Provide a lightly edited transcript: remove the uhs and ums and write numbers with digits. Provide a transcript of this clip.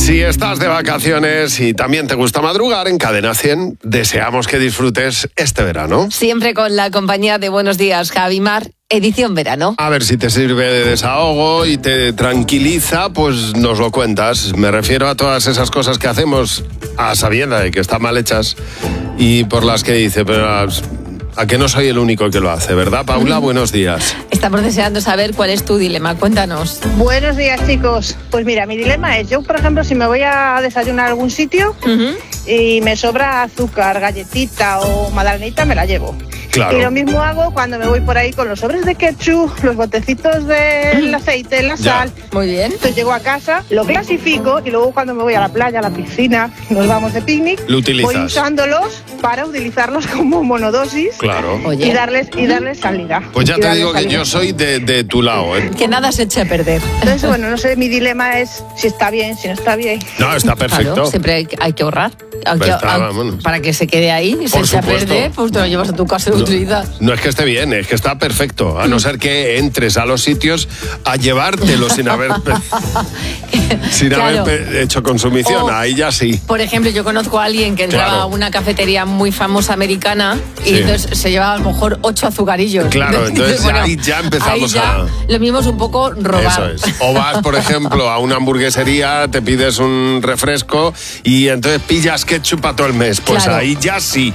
Si estás de vacaciones y también te gusta madrugar, en Cadena 100 deseamos que disfrutes este verano. Siempre con la compañía de Buenos Días, Javi Mar, edición verano. A ver si te sirve de desahogo y te tranquiliza, pues nos lo cuentas. Me refiero a todas esas cosas que hacemos a sabiendas de que están mal hechas y por las que dice, pero a que no soy el único que lo hace, ¿verdad, Paula? Buenos días. Estamos deseando saber cuál es tu dilema. Cuéntanos. Buenos días, chicos. Pues mira, mi dilema es, yo, por ejemplo, si me voy a desayunar a algún sitio y me sobra azúcar, galletita o magdalenita, me la llevo. Claro. Y lo mismo hago cuando me voy por ahí con los sobres de ketchup, los botecitos del aceite, la sal. Muy bien. Entonces llego a casa, lo clasifico y luego cuando me voy a la playa, a la piscina, nos vamos de picnic, Lo utilizas. voy usándolos para utilizarlos como monodosis. Claro. Oye. Y darles salida. Pues ya Y te darles digo que salida. yo soy de tu lado, ¿eh? Que nada se eche a perder. Entonces, bueno, no sé, mi dilema es si está bien, si no está bien. No, está perfecto. Claro, siempre hay que ahorrar. Vámonos. Para que se quede ahí y se Por eche a supuesto. perder, pues te lo llevas a tu casa y lo utilizas. No es que esté bien, es que está perfecto. A no ser que entres a los sitios a llevártelo sin haber Claro. hecho consumición. O- Ahí ya sí. Por ejemplo, yo conozco a alguien que entraba Claro. a una cafetería muy famosa americana y Sí. entonces se llevaba a lo mejor 8 azucarillos. Claro, entonces ahí ya empezamos ahí ya a... Lo mismo es un poco robar. Eso es. O vas, por ejemplo, a una hamburguesería, te pides un refresco y entonces pillas ketchup para todo el mes. Pues Claro. ahí ya sí.